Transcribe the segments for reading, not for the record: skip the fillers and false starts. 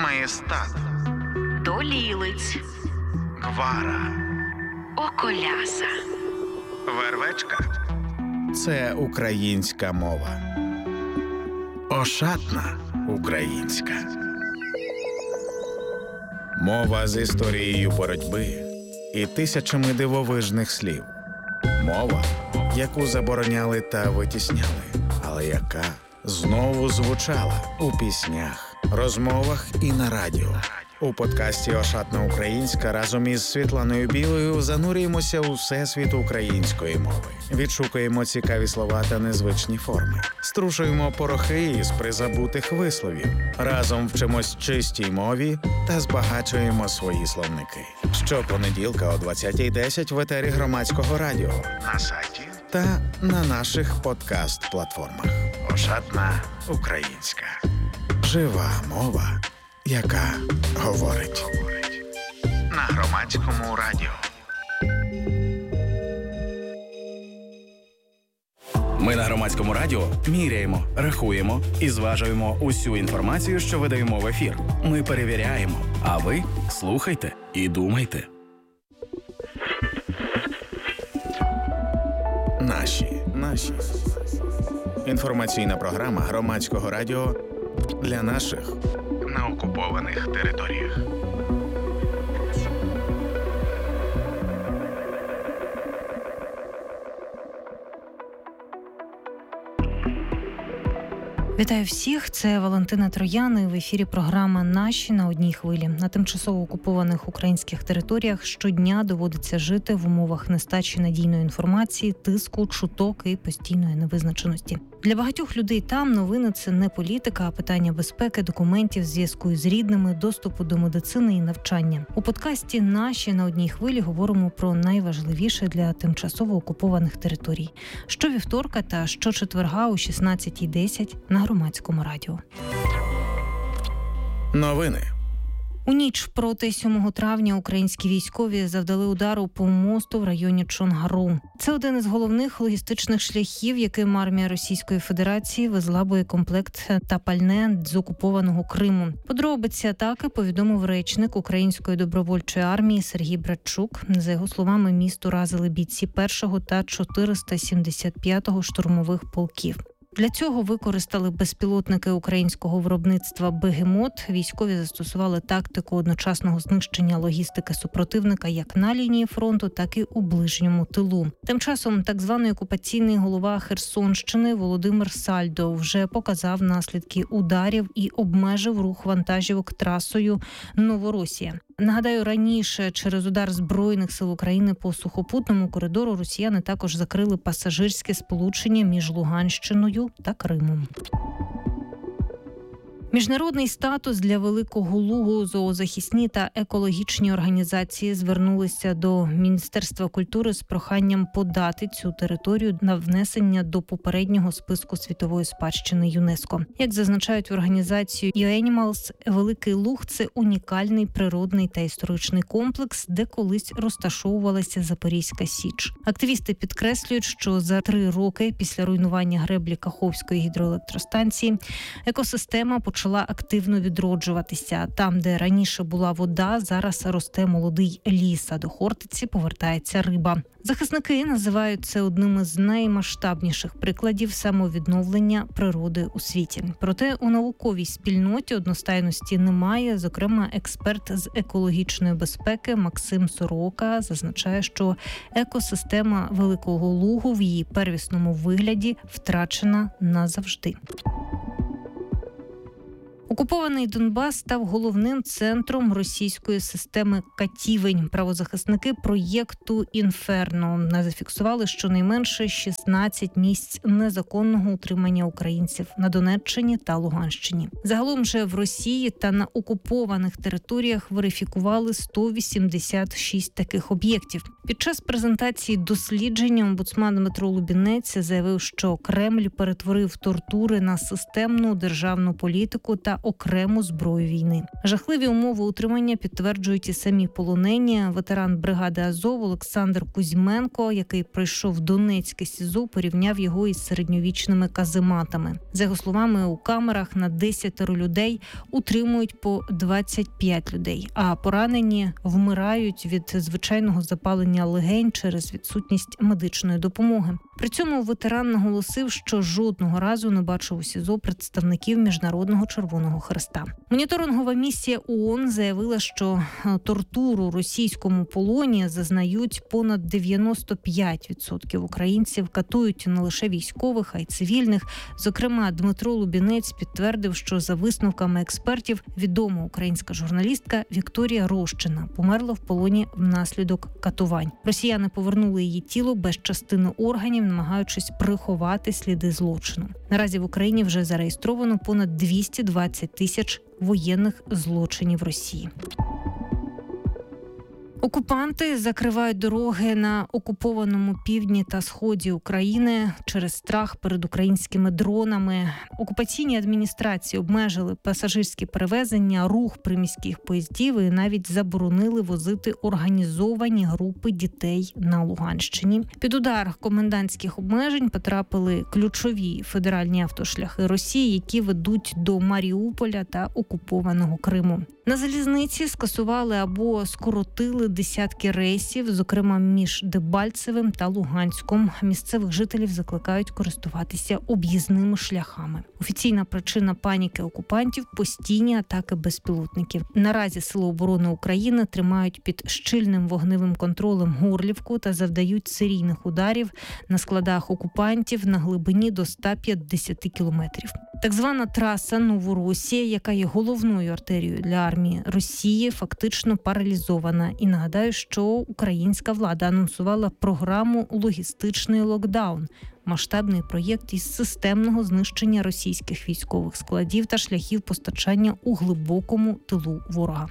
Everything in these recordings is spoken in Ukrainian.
Маєстат, Долілиць, Гвара, Околяса, Вервечка – це українська мова. Ошатна українська. Мова з історією боротьби і тисячами дивовижних слів. Мова, яку забороняли та витісняли, але яка знову звучала у піснях, розмовах і на радіо. У подкасті «Ошатна українська» разом із Світланою Білою занурюємося у всесвіт української мови. Відшукуємо цікаві слова та незвичні форми. Струшуємо порохи із призабутих висловів. Разом вчимось чистій мові та збагачуємо свої словники. Щопонеділка о 20:10 в етері Громадського радіо, на сайті та на наших подкаст-платформах. «Ошатна українська». Жива мова, яка говорить. На Громадському радіо. Ми на Громадському радіо міряємо, рахуємо і зважуємо усю інформацію, що видаємо в ефір. Ми перевіряємо, а ви слухайте і думайте. Наші. Інформаційна програма Громадського радіо для наших на окупованих територіях. Вітаю всіх, це Валентина Троян, і в ефірі програма «Наші» на одній хвилі. На тимчасово окупованих українських територіях щодня доводиться жити в умовах нестачі надійної інформації, тиску, чуток і постійної невизначеності. Для багатьох людей там новини – це не політика, а питання безпеки, документів, зв'язку із рідними, доступу до медицини і навчання. У подкасті «Наші» на одній хвилі говоримо про найважливіше для тимчасово окупованих територій. Щовівторка та щочетверга о 16:10 на Громадському радіо. Новини. У ніч проти 7 травня українські військові завдали удару по мосту в районі Чонгару. Це один із головних логістичних шляхів, яким армія Російської Федерації везла боєкомплект та пальне з окупованого Криму. Подробиці атаки повідомив речник Української добровольчої армії Сергій Братчук. За його словами, міст уразили бійці 1-го та 475-го штурмових полків. Для цього використали безпілотники українського виробництва «Бегемот». Військові застосували тактику одночасного знищення логістики супротивника як на лінії фронту, так і у ближньому тилу. Тим часом так званий окупаційний голова Херсонщини Володимир Сальдо вже показав наслідки ударів і обмежив рух вантажівок трасою Новоросія. Нагадаю, раніше через удар Збройних сил України по сухопутному коридору росіяни також закрили пасажирське сполучення між Луганщиною та Кримом. Міжнародний статус для Великого Лугу. Зоозахисні та екологічні організації звернулися до Міністерства культури з проханням подати цю територію на внесення до попереднього списку світової спадщини ЮНЕСКО. Як зазначають в організації UAnimals, Великий Луг – це унікальний природний та історичний комплекс, де колись розташовувалася Запорізька Січ. Активісти підкреслюють, що за 3 роки після руйнування греблі Каховської гідроелектростанції екосистема почала активно відроджуватися. Там, де раніше була вода, зараз росте молодий ліс, а до Хортиці повертається риба. Захисники називають це одним із наймасштабніших прикладів самовідновлення природи у світі. Проте у науковій спільноті одностайності немає. Зокрема, експерт з екологічної безпеки Максим Сорока зазначає, що екосистема Великого Лугу в її первісному вигляді втрачена назавжди. Окупований Донбас став головним центром російської системи катівень. Правозахисники проєкту «Інферно» зафіксували щонайменше 16 місць незаконного утримання українців на Донеччині та Луганщині. Загалом же в Росії та на окупованих територіях верифікували 186 таких об'єктів. Під час презентації дослідження омбудсман Дмитро Лубінець заявив, що Кремль перетворив тортури на системну державну політику та та окрему зброю війни. Жахливі умови утримання підтверджують і самі полонені. Ветеран бригади Азов Олександр Кузьменко, який пройшов Донецьке СІЗО, порівняв його із середньовічними казематами. За його словами, у камерах на 10 людей утримують по 25 людей, а поранені вмирають від звичайного запалення легень через відсутність медичної допомоги. При цьому ветеран наголосив, що жодного разу не бачив у СІЗО представників Міжнародного Червоного Хреста. Моніторингова місія ООН заявила, що тортуру російському полоні зазнають понад 95% українців, катують не лише військових, а й цивільних. Зокрема, Дмитро Лубінець підтвердив, що за висновками експертів відома українська журналістка Вікторія Рощина померла в полоні внаслідок катувань. Росіяни повернули її тіло без частини органів, намагаючись приховати сліди злочину. Наразі в Україні вже зареєстровано понад 220 тисяч воєнних злочинів Росії. Окупанти закривають дороги на окупованому півдні та сході України через страх перед українськими дронами. Окупаційні адміністрації обмежили пасажирські перевезення, рух приміських поїздів і навіть заборонили возити організовані групи дітей на Луганщині. Під удар комендантських обмежень потрапили ключові федеральні автошляхи Росії, які ведуть до Маріуполя та окупованого Криму. На залізниці скасували або скоротили десятки рейсів, зокрема між Дебальцевим та Луганськом. Місцевих жителів закликають користуватися об'їзними шляхами. Офіційна причина паніки окупантів – постійні атаки безпілотників. Наразі Сили оборони України тримають під щільним вогневим контролем Горлівку та завдають серійних ударів на складах окупантів на глибині до 150 кілометрів. Так звана траса Новоросія, яка є головною артерією для армії Росії, фактично паралізована. І нагадаю, що українська влада анонсувала програму «Логістичний локдаун» – масштабний проєкт із системного знищення російських військових складів та шляхів постачання у глибокому тилу ворога.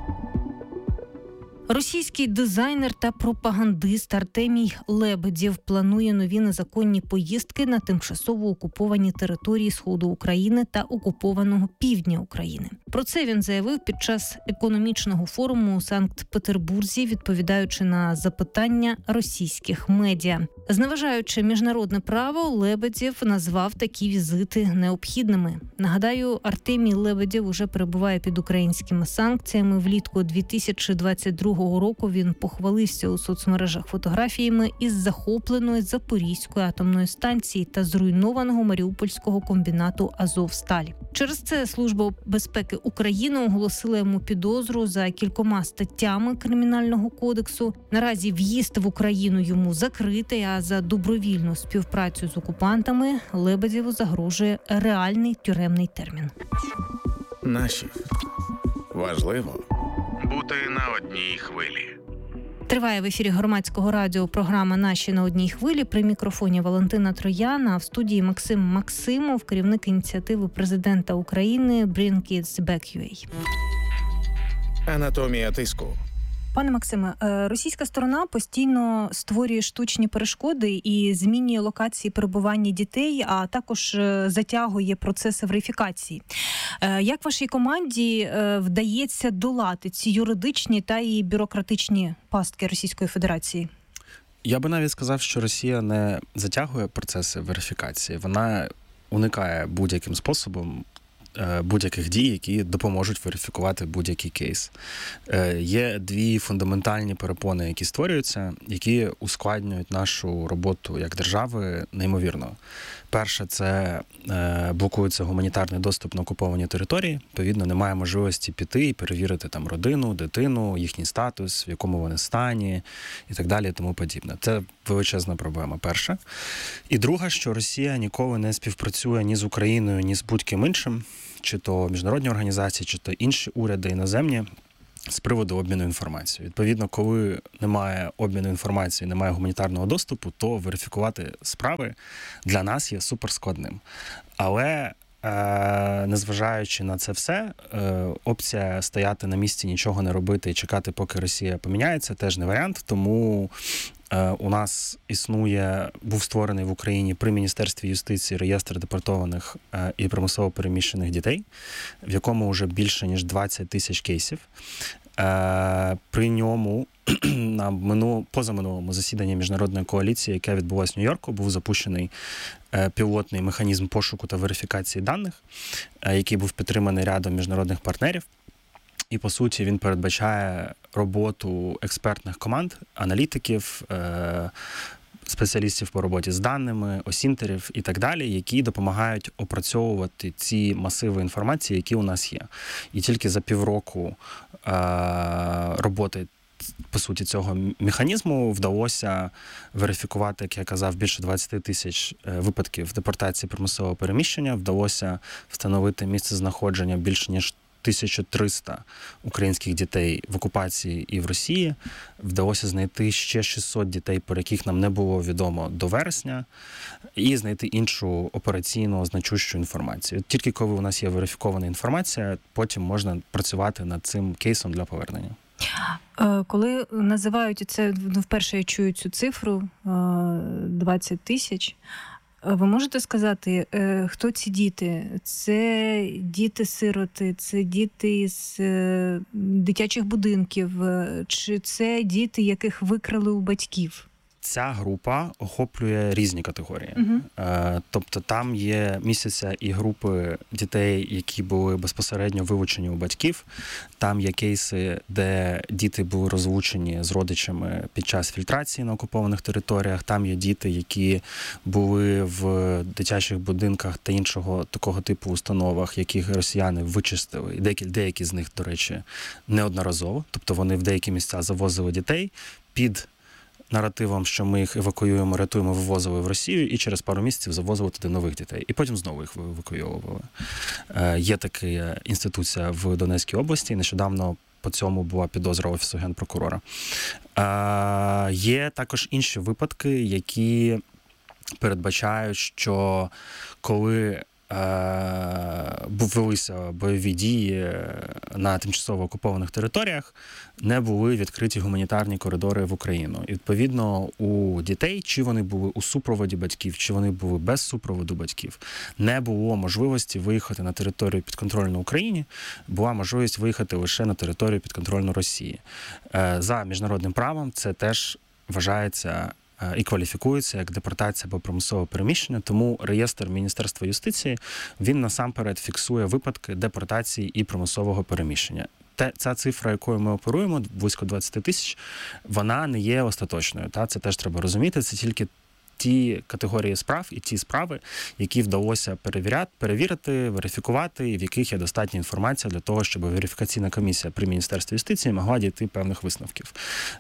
Російський дизайнер та пропагандист Артемій Лебедєв планує нові незаконні поїздки на тимчасово окуповані території Сходу України та окупованого півдня України. Про це він заявив під час економічного форуму у Санкт-Петербурзі, відповідаючи на запитання російських медіа. Зневажаючи міжнародне право, Лебедєв назвав такі візити необхідними. Нагадаю, Артемій Лебедєв уже перебуває під українськими санкціями. Влітку 2022 року він похвалився у соцмережах фотографіями із захопленої Запорізької атомної станції та зруйнованого Маріупольського комбінату «Азовсталь». Через це Служба безпеки України оголосила йому підозру за кількома статтями Кримінального кодексу. Наразі в'їзд в Україну йому закритий, а за добровільну співпрацю з окупантами Лебедєву загрожує реальний тюремний термін. Наші. Важливо бути на одній хвилі. Триває в ефірі Громадського радіо програма «Наші на одній хвилі». При мікрофоні Валентина Трояна, а в студії Максим Максимов, керівник ініціативи президента України «Bring Kids Back UA». Анатомія тиску. Пане Максиме, російська сторона постійно створює штучні перешкоди і змінює локації перебування дітей, а також затягує процеси верифікації. Як вашій команді вдається долати ці юридичні та і бюрократичні пастки Російської Федерації? Я би навіть сказав, що Росія не затягує процеси верифікації, вона уникає будь-яким способом будь-яких дій, які допоможуть верифікувати будь-який кейс. Є дві фундаментальні перепони, які створюються, які ускладнюють нашу роботу як держави неймовірно. Перше, це блокується гуманітарний доступ на окуповані території. Відповідно, немає можливості піти і перевірити там родину, дитину, їхній статус, в якому вони стані і так далі, і тому подібне. Це величезна проблема, перша. І друга, що Росія ніколи не співпрацює ні з Україною, ні з будь-ким іншим, чи то міжнародні організації, чи то інші уряди іноземні, з приводу обміну інформацією. Відповідно, коли немає обміну інформацією, немає гуманітарного доступу, то верифікувати справи для нас є суперскладним. Але незважаючи на це все, опція стояти на місці, нічого не робити і чекати, поки Росія поміняється, теж не варіант. Тому У нас був створений в Україні при Міністерстві юстиції реєстр депортованих і примусово переміщених дітей, в якому вже більше ніж 20 тисяч кейсів. При ньому на позаминулому засіданні міжнародної коаліції, яке відбулося в Нью-Йорку, був запущений пілотний механізм пошуку та верифікації даних, який був підтриманий рядом міжнародних партнерів. І, по суті, він передбачає роботу експертних команд, аналітиків, спеціалістів по роботі з даними, осінтерів і так далі, які допомагають опрацьовувати ці масиви інформації, які у нас є. І тільки за півроку роботи, по суті, цього механізму вдалося верифікувати, як я казав, більше 20 тисяч випадків депортації примусового переміщення, вдалося встановити місце знаходження більше ніж 1300 українських дітей в окупації і в Росії. Вдалося знайти ще 600 дітей, про яких нам не було відомо до вересня, і знайти іншу операційну значущу інформацію. Тільки коли у нас є верифікована інформація, потім можна працювати над цим кейсом для повернення. Коли називають це, вперше я чую цю цифру, 20 тисяч, ви можете сказати, хто ці діти? Це діти-сироти, це діти з дитячих будинків, чи це діти, яких викрали у батьків? Ця група охоплює різні категорії. Тобто там містяться і групи дітей, які були безпосередньо вилучені у батьків. Там є кейси, де діти були розлучені з родичами під час фільтрації на окупованих територіях. Там є діти, які були в дитячих будинках та іншого такого типу установах, яких росіяни вичистили. І деякі з них, до речі, неодноразово. Тобто вони в деякі місця завозили дітей під наративом, що ми їх евакуюємо, рятуємо, вивозили в Росію і через пару місяців завозили туди нових дітей. І потім знову їх евакуйовували. Є така інституція в Донецькій області. Нещодавно по цьому була підозра Офісу Генпрокурора. Є також інші випадки, які передбачають, що коли велися бойові дії на тимчасово окупованих територіях, не були відкриті гуманітарні коридори в Україну. І, відповідно, у дітей, чи вони були у супроводі батьків, чи вони були без супроводу батьків, не було можливості виїхати на територію підконтрольну Україні, була можливість виїхати лише на територію підконтрольну Росії. За міжнародним правом це теж вважається і кваліфікується як депортація або примусове переміщення, тому реєстр Міністерства юстиції, він насамперед фіксує випадки депортації і примусового переміщення. Ця цифра, якою ми оперуємо, близько 20 тисяч, вона не є остаточною. Це теж треба розуміти, це тільки ті категорії справ і ті справи, які вдалося перевірити, верифікувати, і в яких є достатня інформація для того, щоб верифікаційна комісія при Міністерстві юстиції могла дійти певних висновків.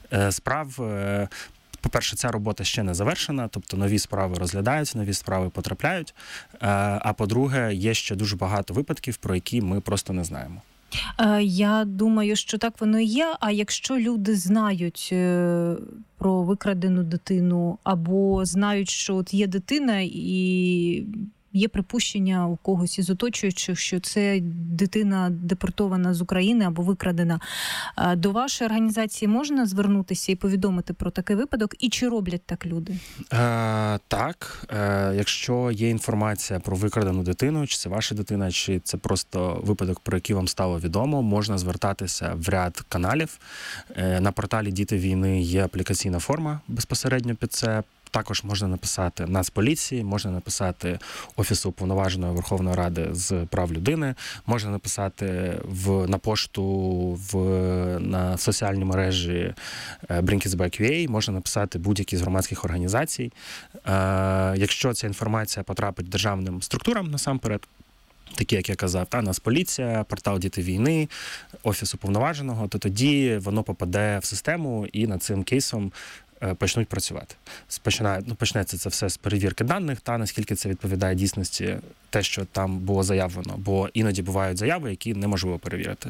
По-перше, ця робота ще не завершена, тобто нові справи розглядаються, нові справи потрапляють. А по-друге, є ще дуже багато випадків, про які ми просто не знаємо. Я думаю, що так воно і є. А якщо люди знають про викрадену дитину, або знають, що от є дитина і є припущення у когось із оточуючих, що це дитина депортована з України або викрадена, до вашої організації можна звернутися і повідомити про такий випадок? І чи роблять так люди? Так. Якщо є інформація про викрадену дитину, чи це ваша дитина, чи це просто випадок, про який вам стало відомо, можна звертатися в ряд каналів. На порталі «Діти війни» є аплікаційна форма безпосередньо під це. Також можна написати Нацполіції, можна написати Офісу Уповноваженої Верховної Ради з прав людини, можна написати на пошту на соціальні мережі Bring-It-Back.ua, можна написати будь-які з громадських організацій. Якщо ця інформація потрапить державним структурам насамперед, такі, як я казав, Нацполіція, портал «Діти війни», Офіс Уповноваженого, то тоді воно попаде в систему і над цим кейсом почнуть працювати. Почнеться це все з перевірки даних, наскільки це відповідає дійсності те, що там було заявлено, бо іноді бувають заяви, які неможливо перевірити.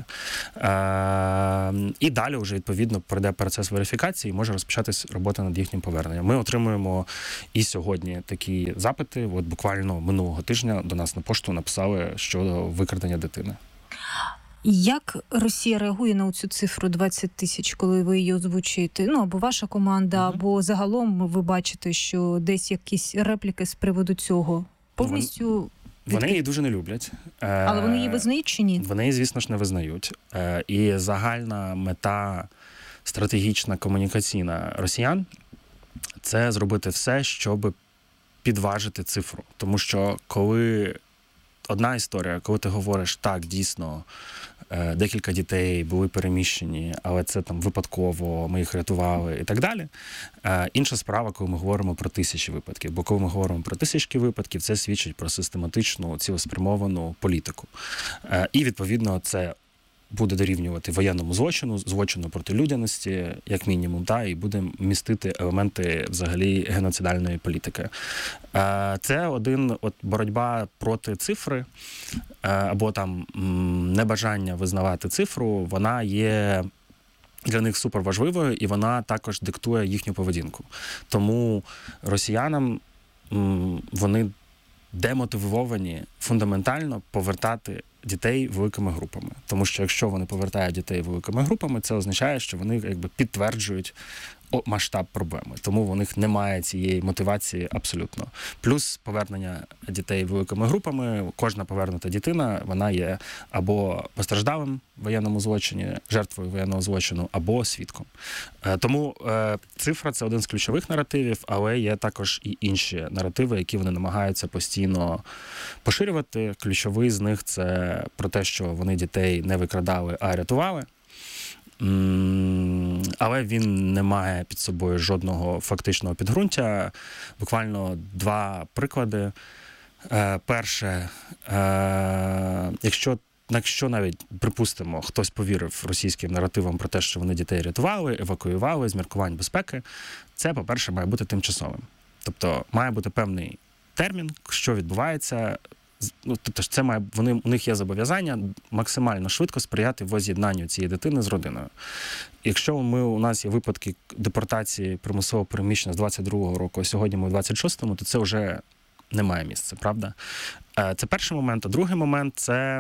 І далі вже, відповідно, пройде процес верифікації і може розпочатись робота над їхнім поверненням. Ми отримуємо і сьогодні такі запити. От буквально минулого тижня до нас на пошту написали щодо викрадення дитини. Як Росія реагує на цю цифру 20 тисяч, коли ви її озвучуєте? Ну, або ваша команда, або загалом ви бачите, що десь якісь репліки з приводу цього? Повністю... Вони її дуже не люблять. Але вони її визнають чи ні? Вони її, звісно ж, не визнають. І загальна мета стратегічна, комунікаційна росіян – це зробити все, щоб підважити цифру. Тому що коли одна історія, коли ти говориш, так, дійсно, декілька дітей були переміщені, але це там випадково, ми їх рятували і так далі. Інша справа, коли ми говоримо про тисячі випадків. Бо коли ми говоримо про тисячі випадків, це свідчить про систематичну, цілеспрямовану політику. І, відповідно, це буде дорівнювати воєнному злочину проти людяності, як мінімум, і буде містити елементи взагалі геноцидальної політики. Це боротьба проти цифри, або там небажання визнавати цифру, вона є для них суперважливою, і вона також диктує їхню поведінку. Тому росіянам вони демотивовані фундаментально повертати дітей великими групами. Тому що якщо вони повертають дітей великими групами, це означає, що вони підтверджують масштаб проблеми. Тому у них немає цієї мотивації абсолютно. Плюс повернення дітей великими групами, кожна повернута дитина, вона є або постраждалим в воєнному злочині, жертвою воєнного злочину, або свідком. Тому цифра – це один з ключових наративів, але є також і інші наративи, які вони намагаються постійно поширювати. Ключовий з них – це про те, що вони дітей не викрадали, а рятували. Але він не має під собою жодного фактичного підґрунтя. Буквально два приклади. Перше, якщо навіть, припустимо, хтось повірив російським наративам про те, що вони дітей рятували, евакуювали з міркувань безпеки, це, по-перше, має бути тимчасовим. Тобто має бути певний термін, що відбувається. Тобто це у них є зобов'язання максимально швидко сприяти воз'єднанню цієї дитини з родиною. Якщо у нас є випадки депортації примусового переміщення з 22-го року, а сьогодні ми в 26-му, то це вже не має місця, правда? Це перший момент. А другий момент – це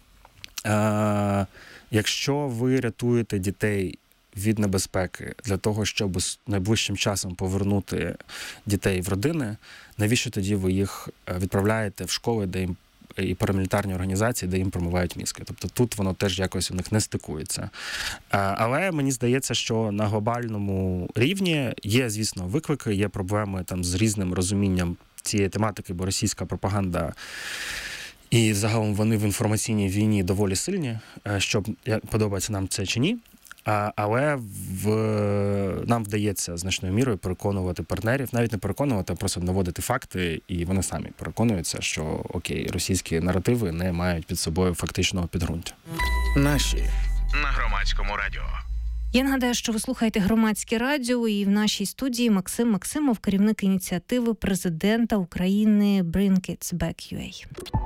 якщо ви рятуєте дітей від небезпеки для того, щоб найближчим часом повернути дітей в родини, навіщо тоді ви їх відправляєте в школи, де їм і парамілітарні організації, де їм промивають мізки. Тобто тут воно теж якось у них не стикується. Але мені здається, що на глобальному рівні є, звісно, виклики, є проблеми там з різним розумінням цієї тематики, бо російська пропаганда і загалом вони в інформаційній війні доволі сильні, що подобається нам це чи ні. Але нам вдається значною мірою переконувати партнерів, навіть не переконувати, а просто наводити факти, і вони самі переконуються, що окей, російські наративи не мають під собою фактичного підґрунтя. Наші на Громадському радіо. Я нагадаю, що ви слухаєте Громадське радіо, і в нашій студії Максим Максимов, керівник ініціативи президента України Bring Kids Back UA.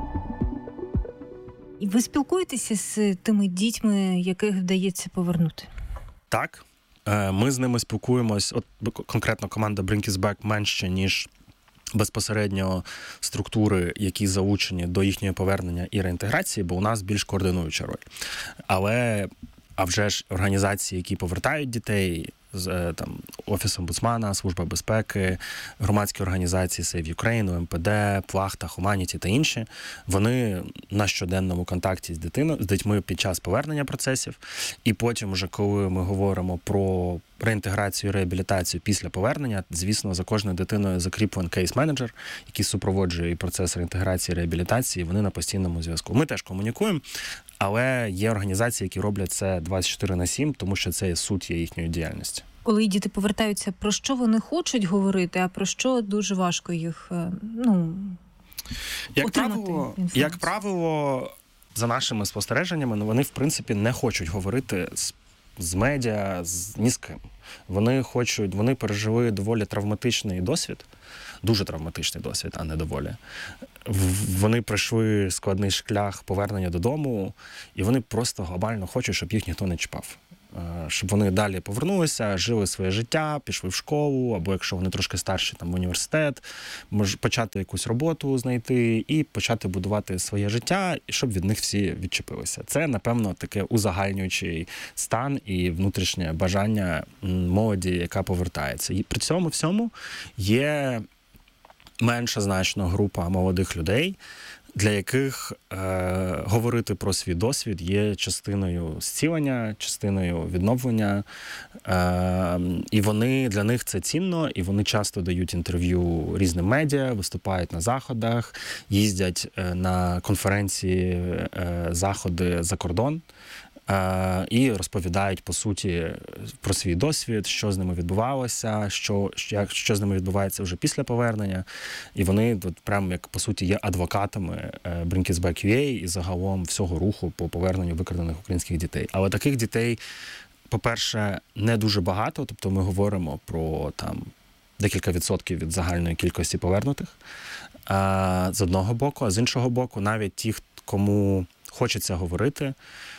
І ви спілкуєтеся з тими дітьми, яких вдається повернути? Так. Ми з ними спілкуємось. От конкретно команда Bring Kids Back менше, ніж безпосередньо структури, які залучені до їхнього повернення і реінтеграції, бо у нас більш координуюча роль. А вже ж організації, які повертають дітей, там Офіс омбудсмана, Служба безпеки, громадські організації Save Ukraine, МПД, Плахта, Humanity та інші, вони на щоденному контакті з дітьми під час повернення процесів. І потім, вже коли ми говоримо про реінтеграцію і реабілітацію після повернення, звісно, за кожною дитиною закріплений кейс-менеджер, який супроводжує і процес реінтеграції і реабілітації, вони на постійному зв'язку. Ми теж комунікуємо, але є організації, які роблять це 24/7, тому що це суть є їхньої діяльності. Коли діти повертаються, про що вони хочуть говорити, а про що дуже важко їх, Як правило, за нашими спостереженнями, вони, в принципі, не хочуть говорити з медіа, ні з ким. Вони пережили доволі травматичний досвід, дуже травматичний досвід, а не доволі. вони пройшли складний шлях повернення додому, і вони просто глобально хочуть, щоб їх ніхто не чіпав. Щоб вони далі повернулися, жили своє життя, пішли в школу, або якщо вони трошки старші, там в університет, почати якусь роботу знайти і почати будувати своє життя, і щоб від них всі відчепилися. Це, напевно, таке узагальнюючий стан і внутрішнє бажання молоді, яка повертається. І при цьому всьому є менша значно група молодих людей, для яких говорити про свій досвід є частиною зцілення, частиною відновлення. І для них це цінно, і вони часто дають інтерв'ю різним медіа, виступають на заходах, їздять на конференції, заходи за кордон. І розповідають, по суті, про свій досвід, що з ними відбувалося, що з ними відбувається вже після повернення. І вони прямо, як, по суті, є адвокатами Bring Kids Back UA і загалом всього руху по поверненню викрадених українських дітей. Але таких дітей, по-перше, не дуже багато, тобто ми говоримо про там декілька відсотків від загальної кількості повернутих з одного боку, а з іншого боку, навіть ті, кому хочеться говорити,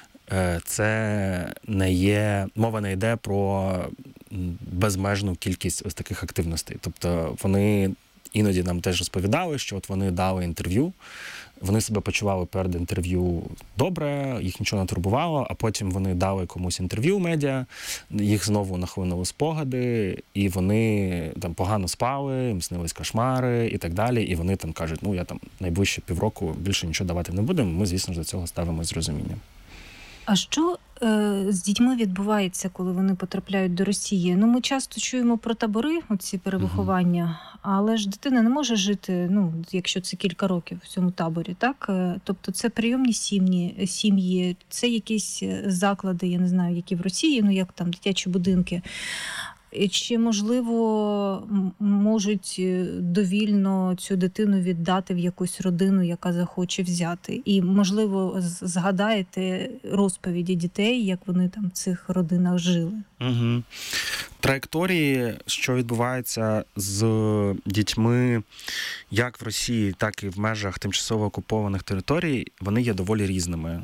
це мова не йде про безмежну кількість ось таких активностей. Тобто вони іноді нам теж розповідали, що от вони дали інтерв'ю, вони себе почували перед інтерв'ю добре, їх нічого не турбувало, а потім вони дали комусь інтерв'ю медіа, їх знову нахлинули спогади, і вони там погано спали, їм снились кошмари і так далі, і вони там кажуть, я там найближчі півроку більше нічого давати не будемо, ми, звісно ж, до цього ставимось з розумінням. А що з дітьми відбувається, коли вони потрапляють до Росії? Ми часто чуємо про табори, оці перевиховання, але ж дитина не може жити, якщо це кілька років в цьому таборі, так? Тобто це прийомні сім'ї, це якісь заклади, я не знаю, які в Росії, як там дитячі будинки. Чи, можливо, можуть довільно цю дитину віддати в якусь родину, яка захоче взяти? І, можливо, згадаєте розповіді дітей, як вони там в цих родинах жили? Угу. Траєкторії, що відбувається з дітьми як в Росії, так і в межах тимчасово окупованих територій, вони є доволі різними.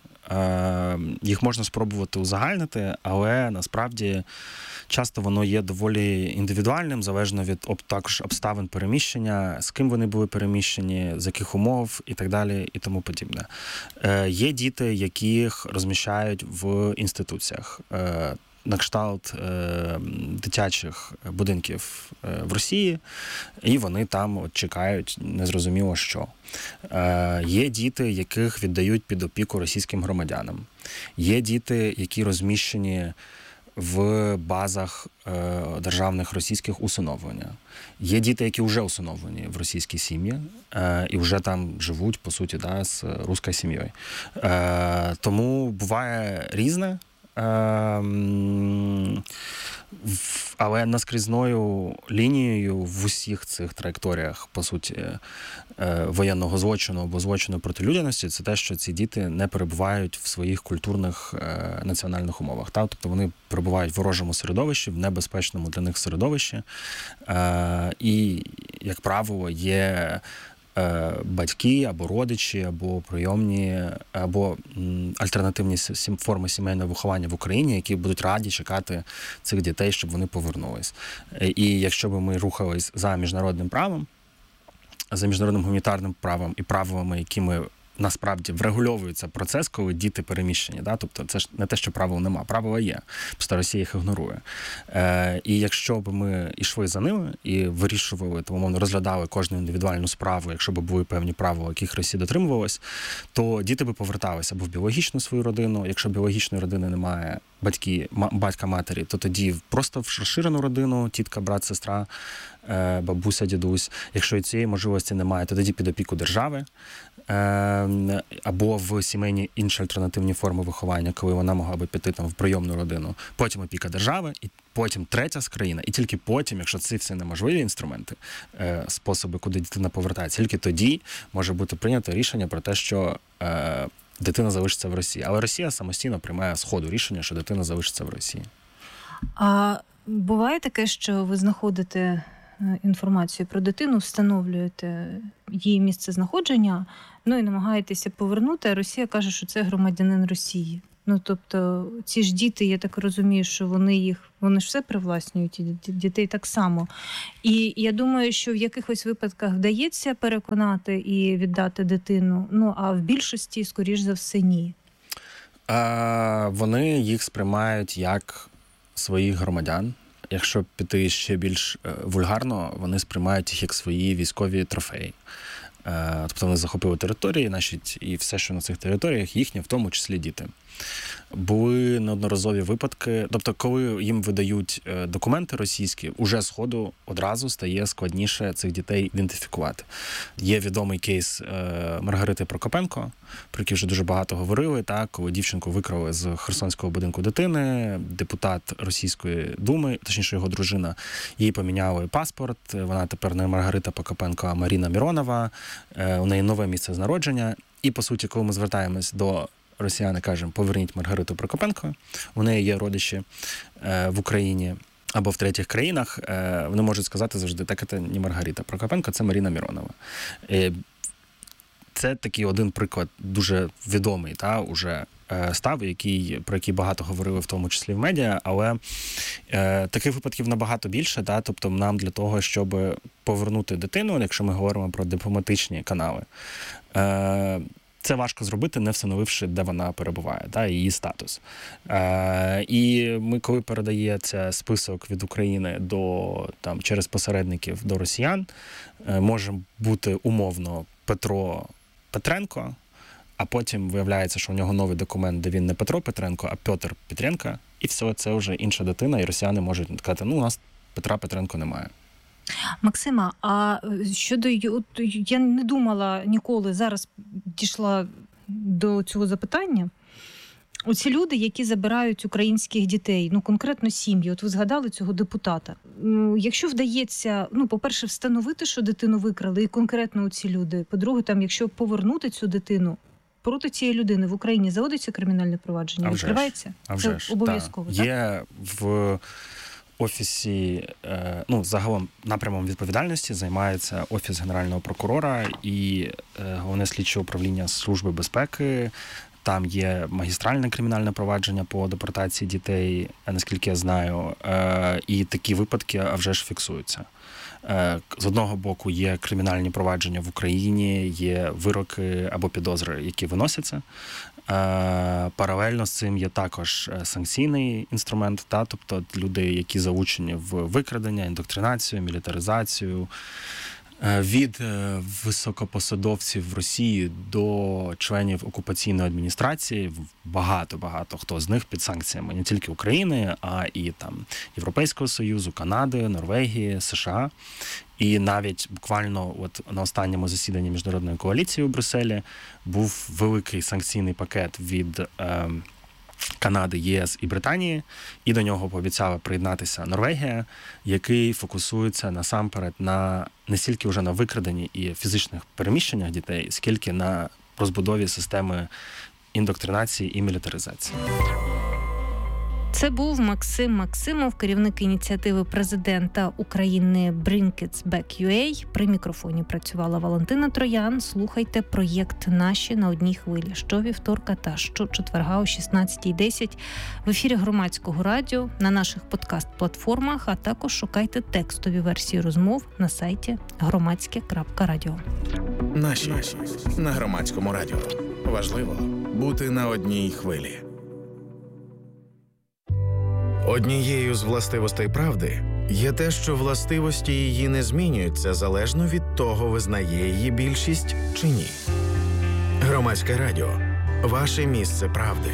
Їх можна спробувати узагальнити, але насправді часто воно є доволі індивідуальним, залежно від також обставин переміщення, з ким вони були переміщені, з яких умов і так далі і тому подібне. Є діти, яких розміщають в інституціях, на кшталт дитячих будинків в Росії, і вони там чекають незрозуміло що. Є діти, яких віддають під опіку російським громадянам. Є діти, які розміщені в базах державних російських усиновлення. Є діти, які вже усиновлені в російській сім'ї і вже там живуть, по суті, з руською сім'єю. Тому буває різне. Але наскрізною лінією в усіх цих траєкторіях, по суті, воєнного злочину або злочину проти людяності, це те, що ці діти не перебувають в своїх культурних національних умовах. Тобто вони перебувають в ворожому середовищі, в небезпечному для них середовищі. І, як правило, є батьки або родичі, або прийомні, або альтернативні форми сімейного виховання в Україні, які будуть раді чекати цих дітей, щоб вони повернулись. І якщо б ми рухались за міжнародним правом, за міжнародним гуманітарним правом і правилами, якими насправді врегульовується процес, коли діти переміщені. Тобто це ж не те, що правил нема. Правила є. Просто Росія їх ігнорує. І якщо б ми йшли за ними і вирішували, то, умовно, розглядали кожну індивідуальну справу, якщо б були певні правила, яких Росія дотримувалась, то діти би поверталися або в біологічну свою родину. Якщо біологічної родини немає, батька, матері, то тоді просто в розширену родину, тітка, брат, сестра, бабуся, дідусь. Якщо і цієї можливості немає, то тоді під опіку держави або в сімейні інші альтернативні форми виховання, коли вона могла би піти там в прийомну родину, потім опіка держави, і потім третя країна, і тільки потім, якщо ці всі неможливі інструменти, способи, куди дитина повертається, тільки тоді може бути прийнято рішення про те, що дитина залишиться в Росії. Але Росія самостійно приймає з ходу рішення, що дитина залишиться в Росії. А буває таке, що ви знаходите інформацію про дитину, встановлюєте її місце знаходження, і намагаєтеся повернути, а Росія каже, що це громадянин Росії. Тобто ці ж діти, я так розумію, що вони ж все привласнюють, і дітей так само. І я думаю, що в якихось випадках вдається переконати і віддати дитину, а в більшості, скоріш за все, ні. Вони їх сприймають як своїх громадян. Якщо піти ще більш вульгарно, вони сприймають їх як свої військові трофеї. Тобто вони захопили території, і все, що на цих територіях, їхнє, в тому числі діти. Були неодноразові випадки, тобто коли їм видають документи російські, уже з ходу одразу стає складніше цих дітей ідентифікувати. Є відомий кейс Маргарити Прокопенко, про який вже дуже багато говорили, коли дівчинку викрали з Херсонського будинку дитини, депутат Російської Думи, точніше його дружина, їй поміняли паспорт, вона тепер не Маргарита Прокопенко, а Маріна Міронова, у неї нове місце народження. І, по суті, коли ми звертаємось до росіяни, кажемо, поверніть Маргариту Прокопенко, у неї є родичі в Україні або в третіх країнах, вони можуть сказати завжди, так це не Маргарита Прокопенко, це Маріна Міронова. Це такий один приклад, дуже відомий, уже став, про який багато говорили, в тому числі в медіа, але таких випадків набагато більше, тобто нам для того, щоб повернути дитину, якщо ми говоримо про дипломатичні канали, це важко зробити, не встановивши, де вона перебуває, її статус. І ми, коли передається список від України через посередників до росіян, може бути умовно Петро Петренко, а потім виявляється, що у нього новий документ, де він не Петро Петренко, а Петр Петренко, і все, це вже інша дитина, і росіяни можуть сказати, у нас Петра Петренко немає. Максима, а щодо... Я не думала ніколи, зараз дійшла до цього запитання. Оці люди, які забирають українських дітей, конкретно сім'ї, от ви згадали цього депутата. Якщо вдається, по-перше, встановити, що дитину викрали, і конкретно оці люди, по-друге, якщо повернути цю дитину, проти цієї людини в Україні заводиться кримінальне провадження? Відкривається? Це обов'язково, так? Є в Офісі, загалом напрямом відповідальності займається Офіс Генерального прокурора і Головне слідче управління Служби безпеки. Там є магістральне кримінальне провадження по депортації дітей, наскільки я знаю, і такі випадки вже ж фіксуються. З одного боку є кримінальні провадження в Україні, є вироки або підозри, які виносяться. Паралельно з цим є також санкційний інструмент, тобто люди, які залучені в викрадення, індоктринацію, мілітаризацію, від високопосадовців в Росії до членів окупаційної адміністрації, багато хто з них під санкціями не тільки України, а і Європейського Союзу, Канади, Норвегії, США. І навіть буквально на останньому засіданні Міжнародної коаліції у Брюсселі був великий санкційний пакет від Канади, єС і Британії, і до нього пообіцяла приєднатися Норвегія, який фокусується насамперед не стільки вже на викраденні і фізичних переміщеннях дітей, скільки на розбудові системи індоктринації і мілітаризації. Це був Максим Максимов, керівник ініціативи президента України Bring Kids Back UA. При мікрофоні працювала Валентина Троян. Слухайте проєкт «Наші» на одній хвилі щовівторка та щочетверга о 16:10 в ефірі Громадського радіо, на наших подкаст-платформах, а також шукайте текстові версії розмов на сайті громадське.радіо. Наші на Громадському радіо. Важливо бути на одній хвилі. Однією з властивостей правди є те, що властивості її не змінюються залежно від того, визнає її більшість чи ні. Громадське радіо. Ваше місце правди.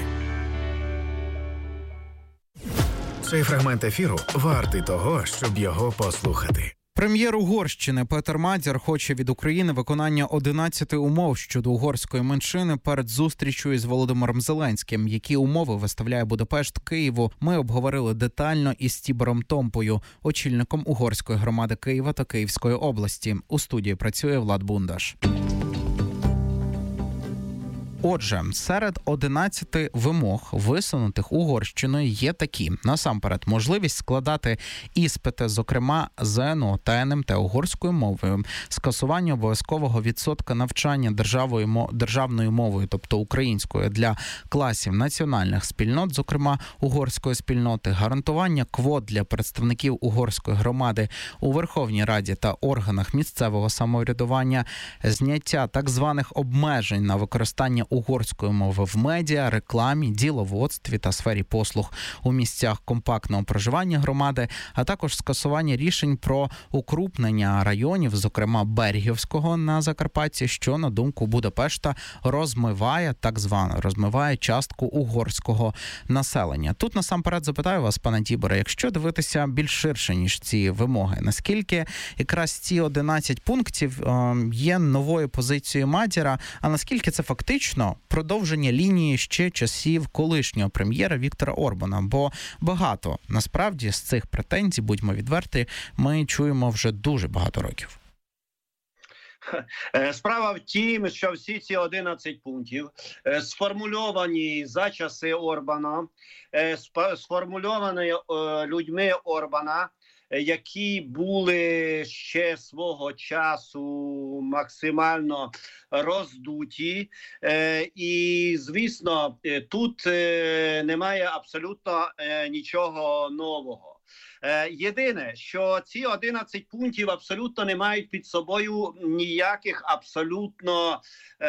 Цей фрагмент ефіру вартий того, щоб його послухати. Прем'єр Угорщини Петер Мадзяр хоче від України виконання 11 умов щодо угорської меншини перед зустрічю із Володимиром Зеленським. Які умови виставляє Будапешт Києву, ми обговорили детально із Тібором Томпою, очільником угорської громади Києва та Київської області. У студії працює Влад Бундаш. Отже, серед 11 вимог, висунутих Угорщиною, є такі. Насамперед, можливість складати іспити, зокрема ЗНО та НМТ угорською мовою, скасування обов'язкового відсотка навчання державною мовою, тобто українською, для класів національних спільнот, зокрема угорської спільноти, гарантування квот для представників угорської громади у Верховній Раді та органах місцевого самоврядування, зняття так званих обмежень на використання угорської мови в медіа, рекламі, діловодстві та сфері послуг у місцях компактного проживання громади, а також скасування рішень про укрупнення районів, зокрема Бергівського на Закарпатті, що, на думку Будапешта, розмиває частку угорського населення. Тут насамперед запитаю вас, пане Тіборе, якщо дивитися більш ширше, ніж ці вимоги, наскільки якраз ці 11 пунктів є новою позицією Мадяра, а наскільки це фактично продовження лінії ще часів колишнього прем'єра Віктора Орбана? Бо багато, насправді, з цих претензій, будьмо відверті, ми чуємо вже дуже багато років. Справа в тім, що всі ці 11 пунктів сформульовані за часи Орбана, сформульовані людьми Орбана, які були ще свого часу максимально роздуті. І, звісно, тут немає абсолютно нічого нового. Єдине, що ці 11 пунктів абсолютно не мають під собою ніяких абсолютно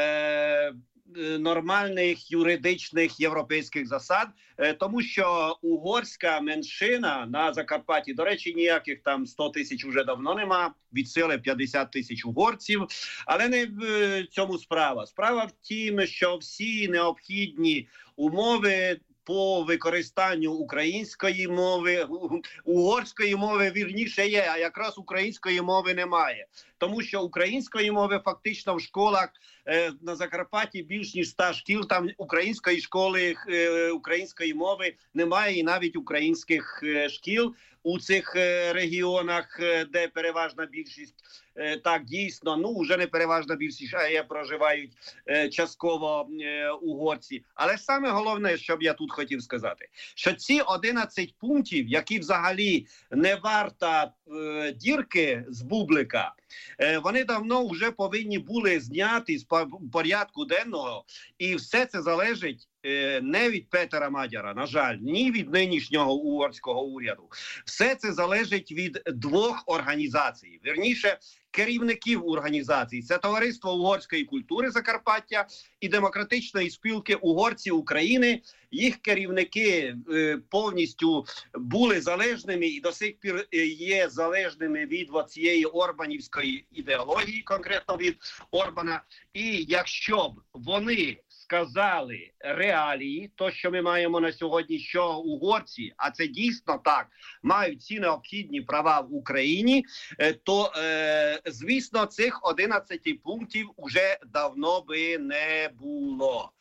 нормальних юридичних європейських засад, тому що угорська меншина на Закарпатті, до речі, ніяких там 100 тисяч уже давно нема, від сили 50 тисяч угорців, але не в цьому справа. Справа в тім, що всі необхідні умови по використанню української мови, угорської мови вірніше є, а якраз української мови немає. Тому що української мови фактично в школах на Закарпатті більш ніж 100 шкіл, там української школи, української мови немає, і навіть українських шкіл у цих регіонах, де переважна більшість, так дійсно, ну вже не переважна більшість, а є проживають частково угорці. Але саме головне, що б я тут хотів сказати, що ці 11 пунктів, які взагалі не варта дірки з бублика, вони давно вже повинні були зняти з порядку денного, і все це залежить не від Петера Мадяра, на жаль, ні від нинішнього угорського уряду. Все це залежить від двох організацій, вірніше, керівників організацій. Це Товариство угорської культури Закарпаття і Демократичної спілки угорців України. Їх керівники повністю були залежними і до сих пір є залежними від цієї орбанівської ідеології, конкретно від Орбана. І якщо б вони сказали реалії, то, що ми маємо на сьогодні, що угорці, а це дійсно так, мають ці необхідні права в Україні, то, звісно, цих 11 пунктів уже давно би не було.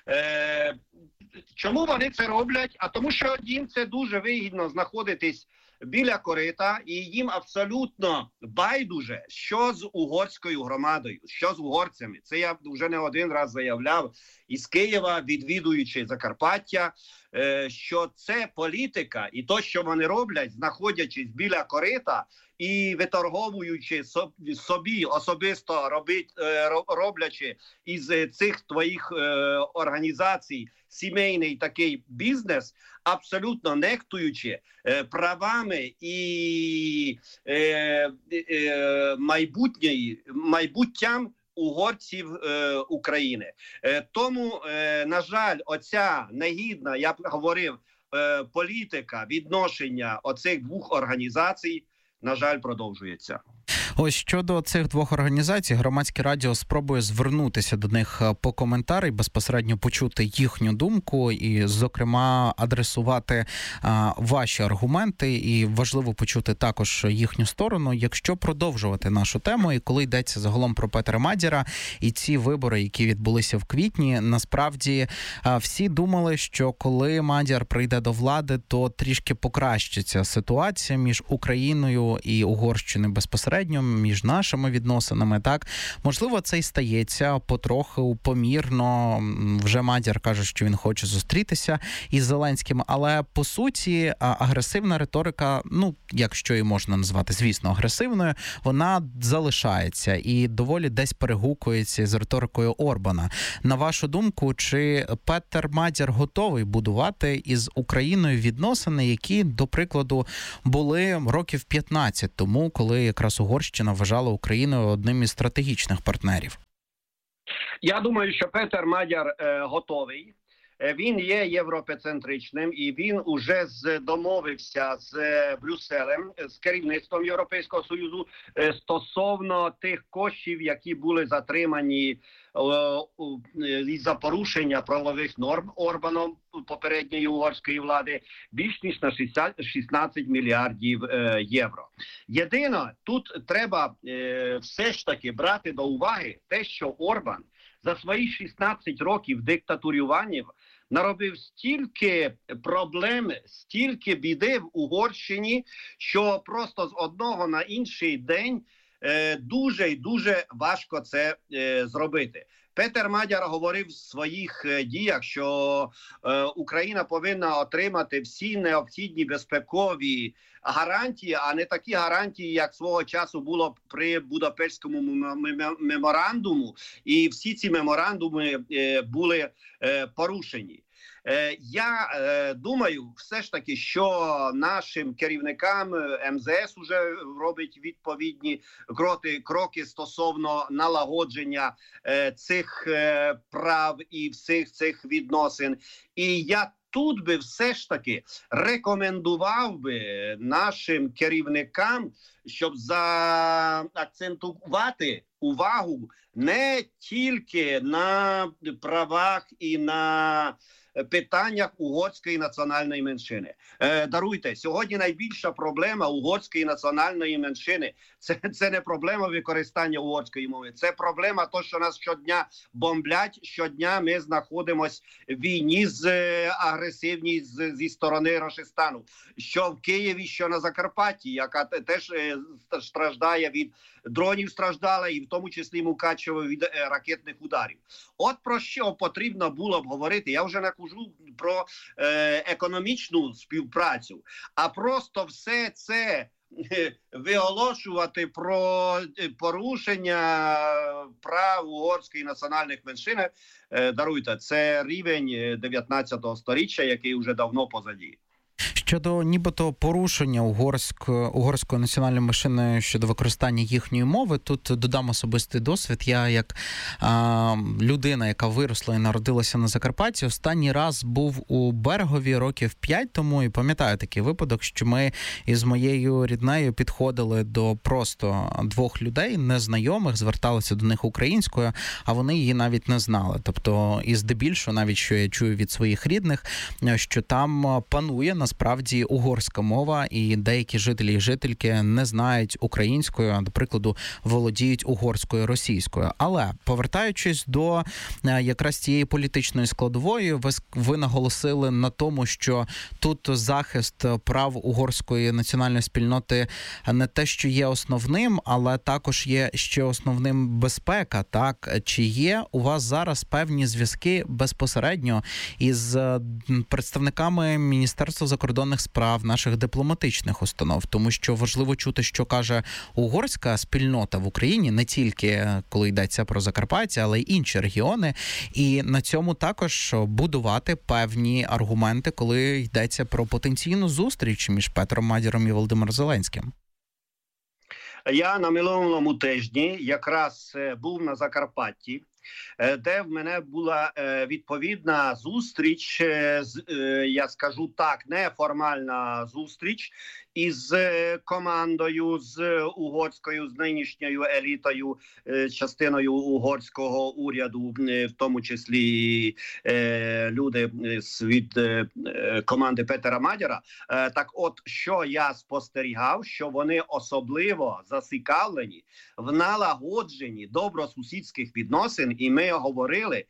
Чому вони це роблять? А тому, що їм це дуже вигідно знаходитись біля корита, і їм абсолютно байдуже, що з угорською громадою, що з угорцями. Це я вже не один раз заявляв із Києва, відвідуючи Закарпаття, що це політика і то, що вони роблять, знаходячись біля корита і виторговуючи собі особисто, роблячи із цих твоїх організацій сімейний такий бізнес, абсолютно нехтуючи правами і майбуттям угорців України. Тому, на жаль, оця негідна, я б говорив, політика відношення оцих двох організацій, на жаль, продовжується. Ось щодо цих двох організацій, Громадське радіо спробує звернутися до них по коментарі, безпосередньо почути їхню думку і, зокрема, адресувати ваші аргументи. І важливо почути також їхню сторону, якщо продовжувати нашу тему. І коли йдеться загалом про Петера Мадяра і ці вибори, які відбулися в квітні, насправді всі думали, що коли Мадяр прийде до влади, то трішки покращиться ситуація між Україною і Угорщиною безпосередньо, між нашими відносинами. Так, можливо, це й стається потроху, помірно. Вже Мадяр каже, що він хоче зустрітися із Зеленським, але по суті агресивна риторика, якщо її можна назвати, звісно, агресивною, вона залишається і доволі десь перегукується з риторикою Орбана. На вашу думку, чи Петер Мадяр готовий будувати із Україною відносини, які, до прикладу, були років 15 тому, коли якраз Угорщина вважала Україну одним із стратегічних партнерів? Я думаю, що Петер Мадяр готовий. Він є європецентричним і він уже домовився з Брюсселем, з керівництвом Європейського Союзу стосовно тих коштів, які були затримані із-за порушення правових норм Орбаном попередньої угорської влади, більш ніж на 16 мільярдів євро. Єдине, тут треба все ж таки брати до уваги те, що Орбан за свої 16 років диктатурювання наробив стільки проблем, стільки біди в Угорщині, що просто з одного на інший день дуже і дуже важко це зробити. Петер Мадяр говорив в своїх діях, що Україна повинна отримати всі необхідні безпекові гарантії, а не такі гарантії, як свого часу було при Будапештському меморандуму, і всі ці меморандуми були порушені. Я думаю, все ж таки, що нашим керівникам МЗС уже робить відповідні кроки стосовно налагодження цих прав і всіх цих відносин. І я тут би все ж таки рекомендував би нашим керівникам, щоб заакцентувати увагу не тільки на правах і на питаннях угорської національної меншини. Даруйте, сьогодні найбільша проблема угорської національної меншини – це не проблема використання угорської мови, це проблема того, що нас щодня бомблять, щодня ми знаходимося в війні агресивній зі сторони Рашистану, що в Києві, що на Закарпатті, яка теж страждає від дронів, страждала, і в тому числі Мукачево від ракетних ударів. От про що потрібно було б говорити, я вже не кажу про економічну співпрацю, а просто все це виголошувати про порушення прав угорської національних меншин, даруйте, це рівень 19 сторіччя, який вже давно позаді. Щодо нібито порушення угорської національної меншини щодо використання їхньої мови, тут додам особистий досвід. Я як людина, яка виросла і народилася на Закарпатті, останній раз був у Берегові років 5 тому і пам'ятаю такий випадок, що ми із моєю ріднею підходили до просто двох людей, незнайомих, зверталися до них українською, а вони її навіть не знали. Тобто, і здебільшого, навіть що я чую від своїх рідних, що там панує насправді угорська мова, і деякі жителі і жительки не знають українською, а, до прикладу, володіють угорською, російською. Але, повертаючись до якраз цієї політичної складової, ви наголосили на тому, що тут захист прав угорської національної спільноти не те, що є основним, але також є ще основним безпека, так? Чи є у вас зараз певні зв'язки безпосередньо із представниками Міністерства закордонних справ, наших дипломатичних установ, тому що важливо чути, що каже угорська спільнота в Україні, не тільки коли йдеться про Закарпаття, але й інші регіони, і на цьому також будувати певні аргументи, коли йдеться про потенційну зустріч між Петром Мадяром і Володимиром Зеленським. Я на минулому тижні якраз був на Закарпатті, де в мене була відповідна зустріч, я скажу так, неформальна зустріч із командою, з угорською, з нинішньою елітою, частиною угорського уряду, в тому числі люди від команди Петера Мадяра. Так от, що я спостерігав, що вони особливо зацікавлені в налагодженні добросусідських відносин, і ми говорили,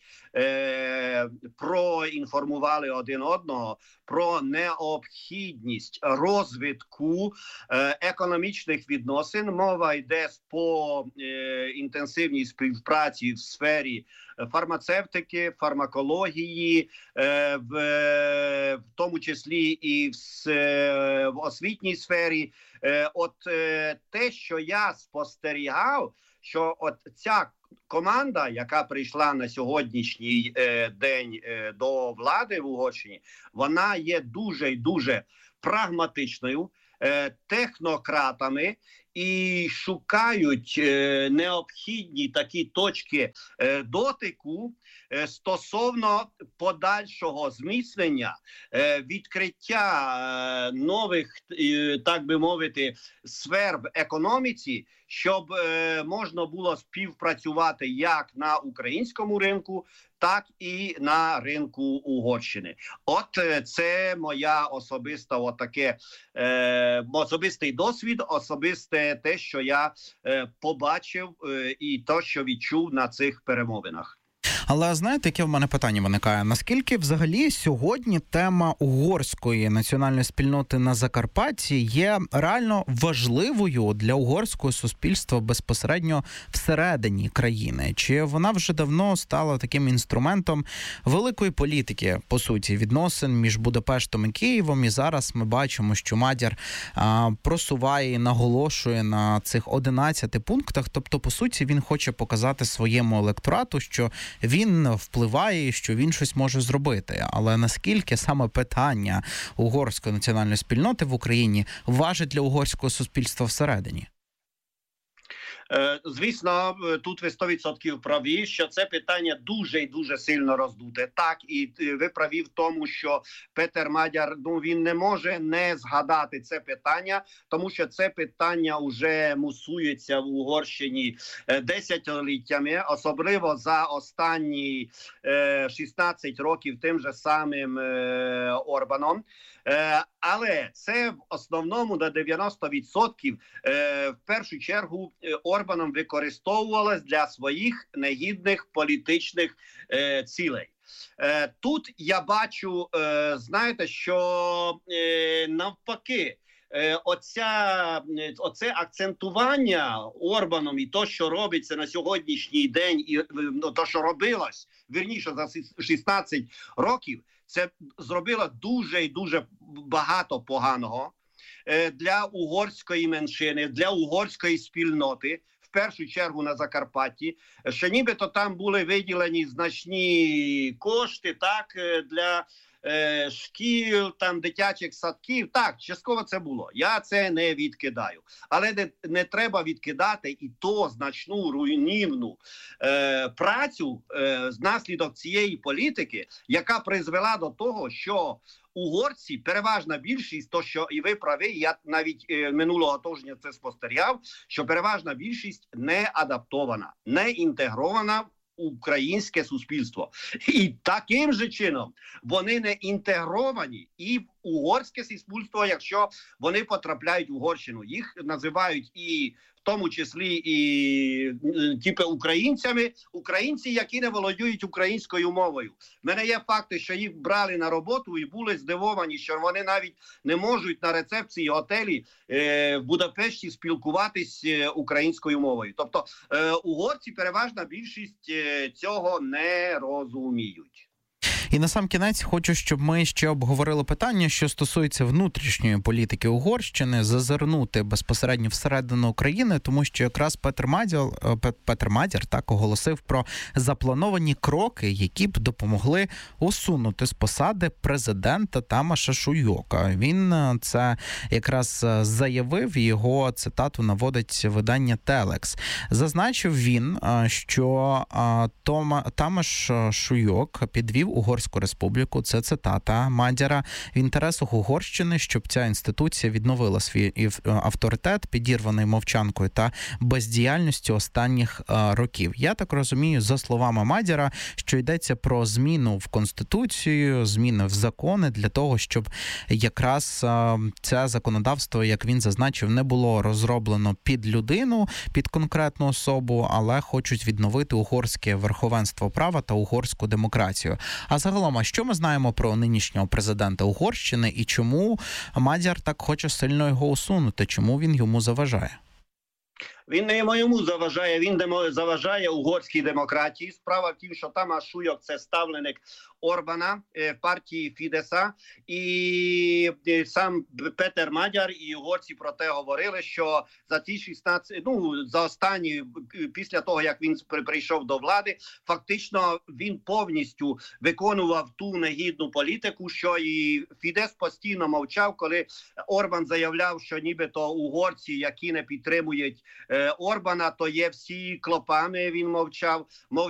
проінформували один одного про необхідність розвитку економічних відносин. Мова йде по інтенсивній співпраці в сфері фармацевтики, фармакології, в тому числі і в освітній сфері. От те, що я спостерігав, що от ця команда, яка прийшла на сьогоднішній день до влади в Угорщині, вона є дуже і дуже прагматичною, технократами, і шукають необхідні такі точки дотику стосовно подальшого зміцнення, відкриття нових, так би мовити, сфер в економіці, щоб можна було співпрацювати як на українському ринку, так і на ринку Угорщини. От це моя особиста особистий досвід, особисте те, що я побачив і те, що відчув на цих перемовинах. Але знаєте, яке в мене питання виникає? Наскільки взагалі сьогодні тема угорської національної спільноти на Закарпатті є реально важливою для угорського суспільства безпосередньо всередині країни? Чи вона вже давно стала таким інструментом великої політики, по суті, відносин між Будапештом і Києвом? І зараз ми бачимо, що Мадяр просуває і наголошує на цих 11 пунктах. Тобто, по суті, він хоче показати своєму електорату, що він впливає, що він щось може зробити. Але наскільки саме питання угорської національної спільноти в Україні важить для угорського суспільства всередині? Звісно, тут ви 100% праві, що це питання дуже і дуже сильно роздуте. Так, і ви праві в тому, що Петер Мадяр, він не може не згадати це питання, тому що це питання вже мусується в Угорщині десятиліттями, особливо за останні 16 років тим же самим Орбаном. Але це в основному на 90% в першу чергу Орбаном використовувалось для своїх негідних політичних цілей. Тут я бачу, знаєте, що навпаки, оце акцентування Орбаном і то, що робиться на сьогоднішній день, і то, що робилось, вірніше, за 16 років, це зробило дуже і дуже багато поганого для угорської меншини, для угорської спільноти, в першу чергу на Закарпатті, що нібито там були виділені значні кошти, так, для шкіл, там, дитячих садків. Так, частково це було. Я це не відкидаю. Але не треба відкидати і то значну руйнівну працю внаслідок цієї політики, яка призвела до того, що угорці, переважна більшість, то що і ви праві, я навіть минулого тижня це спостерігав, що переважна більшість не адаптована, не інтегрована українське суспільство. І таким же чином вони не інтегровані і в угорське суспільство, якщо вони потрапляють в Угорщину. Їх називають і в тому числі і типу українцями, українці, які не володіють українською мовою. В мене є факти, що їх брали на роботу і були здивовані, що вони навіть не можуть на рецепції готелі в Будапешті спілкуватись українською мовою. Тобто угорці, переважна більшість цього не розуміють. І на сам кінець хочу, щоб ми ще обговорили питання, що стосується внутрішньої політики Угорщини, зазирнути безпосередньо всередину України, тому що якраз Петер Мадяр так оголосив про заплановані кроки, які б допомогли усунути з посади президента Тамаша Шуйока. Він це якраз заявив, його цитату наводить видання Телекс. Зазначив він, що Тамаш Шуйок підвів угорську Угорську республіку. Це цитата Мадяра. В інтересах Угорщини, щоб ця інституція відновила свій авторитет, підірваний мовчанкою та бездіяльністю останніх років. Я так розумію, за словами Мадяра, що йдеться про зміну в Конституцію, зміни в закони для того, щоб якраз це законодавство, як він зазначив, не було розроблено під людину, під конкретну особу, але хочуть відновити угорське верховенство права та угорську демократію. А загалом, а що ми знаємо про нинішнього президента Угорщини і чому Мадяр так хоче сильно його усунути? Чому він йому заважає? Він не йому заважає, він заважає угорській демократії. Справа в тім, що Тамаш Súlyog – це ставленик Орбана в партії Фідеса. І сам Петер Мадяр і угорці про те говорили, що за ці 16, за останні, після того, як він прийшов до влади, фактично він повністю виконував ту негідну політику, що і Фідес постійно мовчав, коли Орбан заявляв, що нібито угорці, які не підтримують Орбана, то є всі клопами, він мовчав.